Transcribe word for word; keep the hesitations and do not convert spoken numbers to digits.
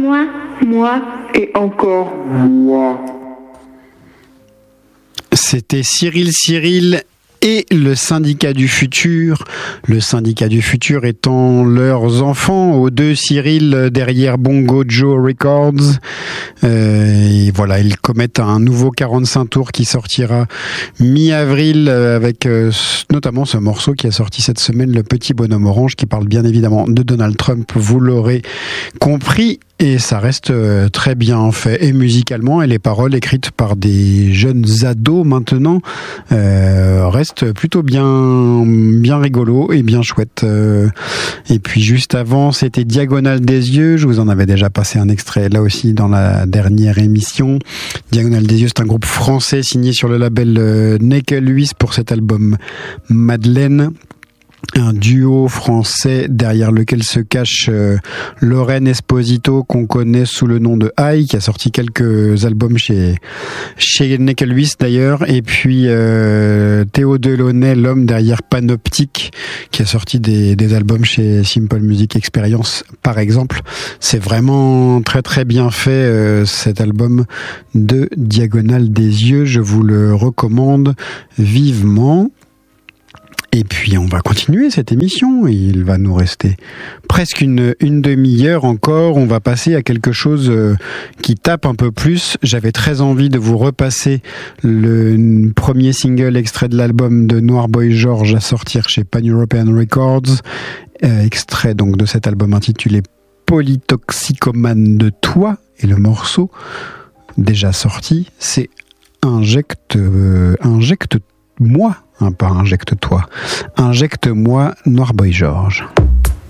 moi, moi et encore moi. C'était Cyril Cyril et le Syndicat du Futur. Le Syndicat du Futur étant leurs enfants, aux deux Cyril derrière Bongo Joe Records. Euh, et voilà, ils commettent un nouveau quarante-cinq tours qui sortira mi-avril avec euh, notamment ce morceau qui a sorti cette semaine, Le Petit Bonhomme Orange, qui parle bien évidemment de Donald Trump, vous l'aurez compris. Et ça reste très bien fait, et musicalement, et les paroles écrites par des jeunes ados maintenant euh, restent plutôt bien, bien rigolo et bien chouette. Euh, et puis juste avant, c'était Diagonale des Yeux. Je vous en avais déjà passé un extrait là aussi dans la dernière émission. Diagonale des Yeux, c'est un groupe français signé sur le label euh, Nickel Luis pour cet album Madeleine. Un duo français derrière lequel se cache euh, Lorraine Esposito, qu'on connaît sous le nom de Aïe, qui a sorti quelques albums chez chez Nickel Luis d'ailleurs, et puis euh, Théo Delaunay, l'homme derrière Panoptique, qui a sorti des, des albums chez Simple Music Experience par exemple. C'est vraiment très très bien fait euh, cet album de Diagonale des Yeux, je vous le recommande vivement. Et puis on va continuer cette émission, il va nous rester presque une, une demi-heure encore, on va passer à quelque chose qui tape un peu plus. J'avais très envie de vous repasser le premier single extrait de l'album de Noir Boy George à sortir chez Pan European Records, euh, extrait donc de cet album intitulé Polytoxicomane de toi, et le morceau déjà sorti c'est Injecte, euh, Injecte-moi. Hein, pas injecte-toi. Injecte-moi, Noir Boy George.